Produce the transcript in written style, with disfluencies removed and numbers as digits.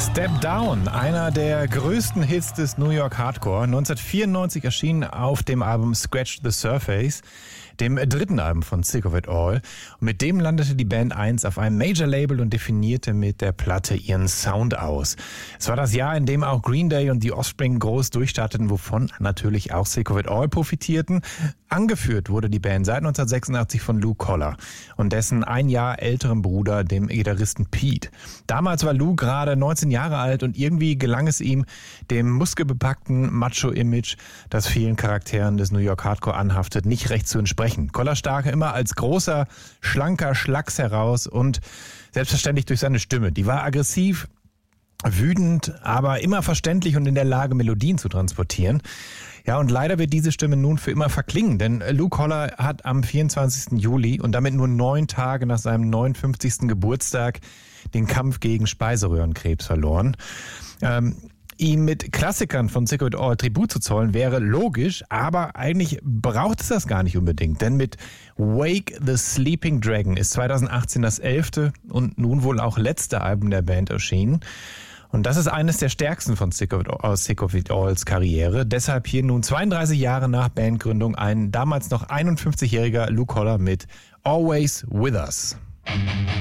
Step Down, einer der größten Hits des New York Hardcore. 1994 erschien auf dem Album Scratch the Surface, dem dritten Album von Sick of It All. Und mit dem landete die Band 1 auf einem Major-Label und definierte mit der Platte ihren Sound aus. Es war das Jahr, in dem auch Green Day und The Offspring groß durchstarteten, wovon natürlich auch Sick of It All profitierten. Angeführt wurde die Band seit 1986 von Lou Koller und dessen ein Jahr älterem Bruder, dem Gitarristen Pete. Damals war Lou gerade 19 Jahre alt und irgendwie gelang es ihm, dem muskelbepackten Macho-Image, das vielen Charakteren des New York Hardcore anhaftet, nicht recht zu entsprechen. Koller stach immer als großer, schlanker Schlacks heraus und selbstverständlich durch seine Stimme. Die war aggressiv, wütend, aber immer verständlich und in der Lage, Melodien zu transportieren. Ja, und leider wird diese Stimme nun für immer verklingen, denn Lou Koller hat am 24. Juli und damit nur 9 Tage nach seinem 59. Geburtstag den Kampf gegen Speiseröhrenkrebs verloren. Ihm mit Klassikern von Sick of It All Tribut zu zollen, wäre logisch, aber eigentlich braucht es das gar nicht unbedingt, denn mit Wake the Sleeping Dragon ist 2018 das 11. und nun wohl auch letzte Album der Band erschienen. Und das ist eines der stärksten von Sick of It Alls Karriere. Deshalb hier nun 32 Jahre nach Bandgründung ein damals noch 51-jähriger Lou Koller mit Always With Us.